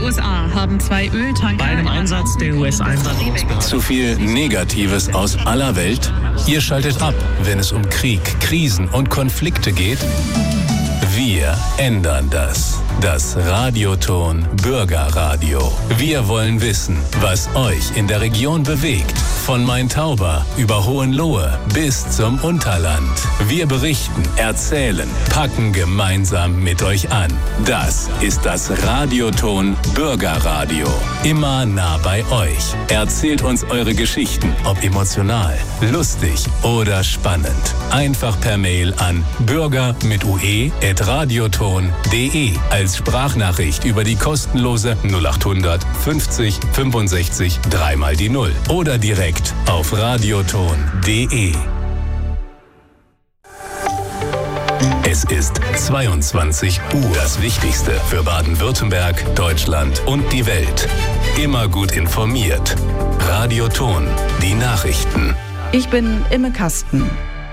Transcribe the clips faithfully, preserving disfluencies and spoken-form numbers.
U S A haben zwei Öltanker... Bei einem Einsatz der U S-Einwanderungsbehörde. Zu viel Negatives aus aller Welt? Ihr schaltet ab, wenn es um Krieg, Krisen und Konflikte geht? Wir ändern das. Das Radioton Bürgerradio. Wir wollen wissen, was euch in der Region bewegt. Von Main-Tauber über Hohenlohe bis zum Unterland. Wir berichten, erzählen, packen gemeinsam mit euch an. Das ist das Radioton Bürgerradio. Immer nah bei euch. Erzählt uns eure Geschichten, ob emotional, lustig oder spannend. Einfach per Mail an bürger mit ue at radioton punkt de als Sprachnachricht über die kostenlose null acht hundert fünfzig fünfundsechzig dreimal die Null oder direkt auf radioton punkt de. Es ist zweiundzwanzig Uhr. Das Wichtigste für Baden-Württemberg, Deutschland und die Welt. Immer gut informiert. Radioton, die Nachrichten. Ich bin Imme Kasten.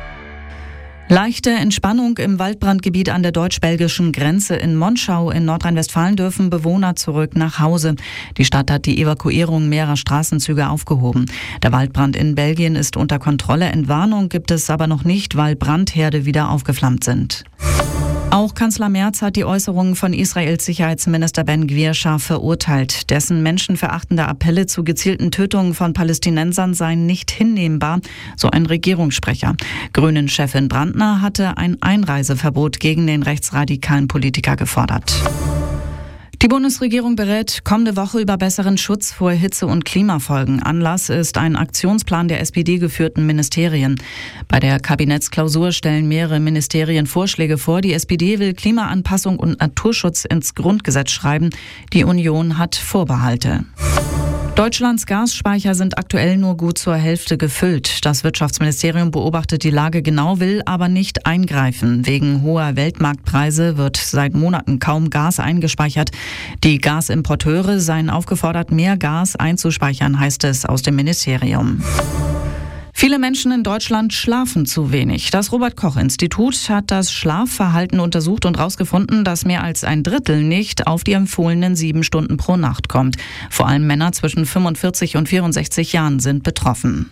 Leichte Entspannung im Waldbrandgebiet an der deutsch-belgischen Grenze in Monschau in Nordrhein-Westfalen dürfen Bewohner zurück nach Hause. Die Stadt hat die Evakuierung mehrerer Straßenzüge aufgehoben. Der Waldbrand in Belgien ist unter Kontrolle. Entwarnung gibt es aber noch nicht, weil Brandherde wieder aufgeflammt sind. Auch Kanzler Merz hat die Äußerungen von Israels Sicherheitsminister Ben Gvir scharf verurteilt. Dessen menschenverachtende Appelle zu gezielten Tötungen von Palästinensern seien nicht hinnehmbar, so ein Regierungssprecher. Grünen-Chefin Brandner hatte ein Einreiseverbot gegen den rechtsradikalen Politiker gefordert. Die Bundesregierung berät kommende Woche über besseren Schutz vor Hitze- und Klimafolgen. Anlass ist ein Aktionsplan der S P D-geführten Ministerien. Bei der Kabinettsklausur stellen mehrere Ministerien Vorschläge vor. Die S P D will Klimaanpassung und Naturschutz ins Grundgesetz schreiben. Die Union hat Vorbehalte. Deutschlands Gasspeicher sind aktuell nur gut zur Hälfte gefüllt. Das Wirtschaftsministerium beobachtet die Lage genau, will aber nicht eingreifen. Wegen hoher Weltmarktpreise wird seit Monaten kaum Gas eingespeichert. Die Gasimporteure seien aufgefordert, mehr Gas einzuspeichern, heißt es aus dem Ministerium. Viele Menschen in Deutschland schlafen zu wenig. Das Robert-Koch-Institut hat das Schlafverhalten untersucht und herausgefunden, dass mehr als ein Drittel nicht auf die empfohlenen sieben Stunden pro Nacht kommt. Vor allem Männer zwischen fünfundvierzig und vierundsechzig Jahren sind betroffen.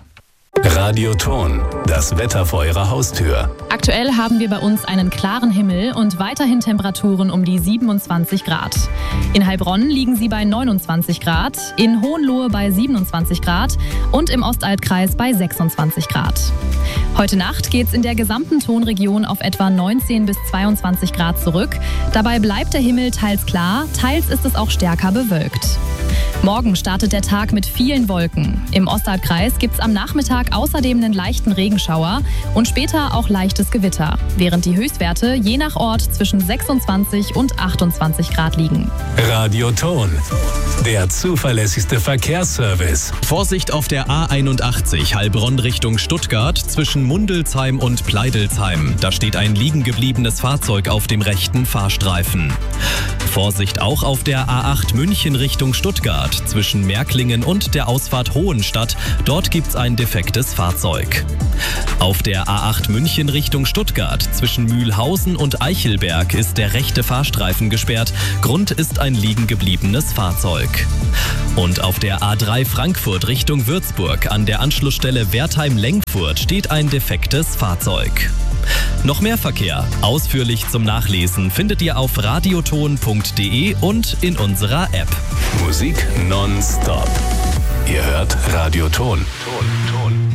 Radioton, das Wetter vor Ihrer Haustür. Aktuell haben wir bei uns einen klaren Himmel und weiterhin Temperaturen um die siebenundzwanzig Grad. In Heilbronn liegen sie bei neunundzwanzig Grad, in Hohenlohe bei siebenundzwanzig Grad und im Ostalbkreis bei sechsundzwanzig Grad. Heute Nacht geht es in der gesamten Tonregion auf etwa neunzehn bis zweiundzwanzig Grad zurück. Dabei bleibt der Himmel teils klar, teils ist es auch stärker bewölkt. Morgen startet der Tag mit vielen Wolken. Im Ostalbkreis gibt es am Nachmittag außerdem einen leichten Regenschauer und später auch leichtes Gewitter, während die Höchstwerte je nach Ort zwischen sechsundzwanzig und achtundzwanzig Grad liegen. Radioton, der zuverlässigste Verkehrsservice. Vorsicht auf der A einundachtzig Heilbronn Richtung Stuttgart zwischen Mundelsheim und Pleidelsheim. Da steht ein liegen gebliebenes Fahrzeug auf dem rechten Fahrstreifen. Vorsicht auch auf der A acht München Richtung Stuttgart zwischen Märklingen und der Ausfahrt Hohenstadt. Dort gibt's ein defektes Fahrzeug. Auf der A acht München Richtung Stuttgart zwischen Mühlhausen und Eichelberg ist der rechte Fahrstreifen gesperrt. Grund ist ein liegen gebliebenes Fahrzeug. Und auf der A drei Frankfurt Richtung Würzburg an der Anschlussstelle Wertheim-Lengfurt steht ein defektes Fahrzeug. Noch mehr Verkehr, ausführlich zum Nachlesen, findet ihr auf radioton punkt de und in unserer App. Musik nonstop. Ihr hört Radioton. Ton, Ton.